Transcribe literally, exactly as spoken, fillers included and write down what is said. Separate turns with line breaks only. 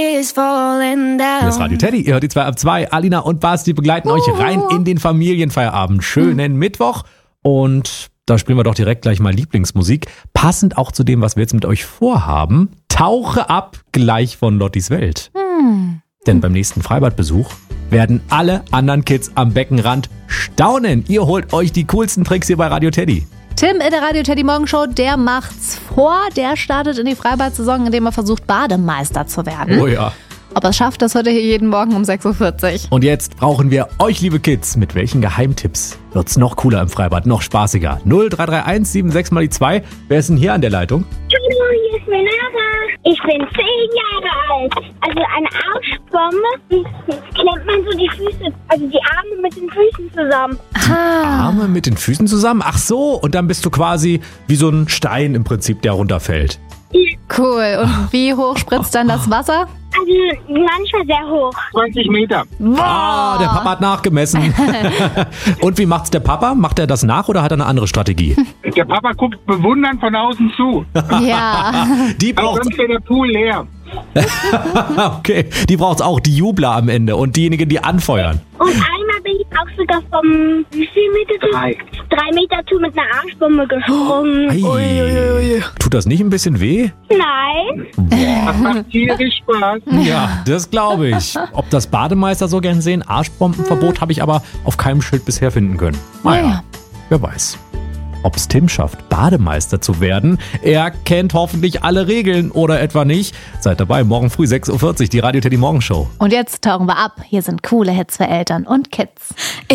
is falling down.
Hier ist Radio Teddy, ihr hört die zwei ab zwei. Alina und Basti begleiten euch rein in den Familienfeierabend. Schönen Mittwoch und da spielen wir doch direkt gleich mal Lieblingsmusik. Passend auch zu dem, was wir jetzt mit euch vorhaben. Tauche ab gleich von Lottis Welt.
Hm.
Denn beim nächsten Freibadbesuch werden alle anderen Kids am Beckenrand staunen. Ihr holt euch die coolsten Tricks hier bei Radio Teddy.
Tim in der Radio Teddy Morgenshow, der macht's vor. Der startet in die Freibad-Saison, indem er versucht, Bademeister zu werden.
Oh ja.
Ob er es schafft, das hört ihr hier jeden Morgen um sechs Uhr vierzig.
Und jetzt brauchen wir euch, liebe Kids. Mit welchen Geheimtipps wird's noch cooler im Freibad, noch spaßiger? null drei drei eins sieben sechs mal die zwei. Wer ist denn hier an der Leitung?
Hallo, hier ist Renata. Ich bin zehn Jahre alt. Also eine Arschbombe, jetzt klemmt man so die Füße, also die Arme mit den Füßen zusammen.
Ah.
Arme mit den Füßen zusammen? Ach so, und dann bist du quasi wie so ein Stein im Prinzip, der runterfällt.
Cool. Und wie hoch spritzt dann das Wasser?
Also manchmal sehr hoch.
zwanzig Meter.
Ah, der Papa hat nachgemessen. Und wie macht's der Papa? Macht er das nach oder hat er eine andere Strategie?
Der Papa guckt bewundernd von außen zu.
Ja.
Die
Weil
braucht's.
sonst wäre der Pool leer.
Okay, die braucht's auch, die Jubler am Ende und diejenigen, die anfeuern.
Und einmal bin ich auch sogar vom, wie viel Meter?
Drei.
Drei Meter Tour mit einer Arschbombe gesprungen.
Ei. Tut das nicht ein bisschen weh?
Nein.
Das macht tierisch Spaß.
Ja, das glaube ich. Ob das Bademeister so gern sehen, Arschbombenverbot habe ich aber auf keinem Schild bisher finden können. Naja,
Ja.
wer weiß. Ob es Tim schafft, Bademeister zu werden, er kennt hoffentlich alle Regeln oder etwa nicht. Seid dabei, morgen früh sechs Uhr vierzig, die Radio Teddy Morgenshow.
Und jetzt tauchen wir ab. Hier sind coole Hits für Eltern und Kids.